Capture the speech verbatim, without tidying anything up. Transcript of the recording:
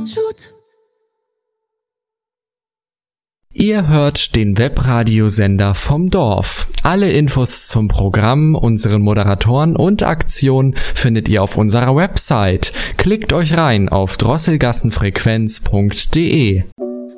Shoot. Ihr hört den Webradiosender vom Dorf. Alle Infos zum Programm, unseren Moderatoren und Aktionen findet ihr auf unserer Website. Klickt euch rein auf drosselgassenfrequenz punkt de.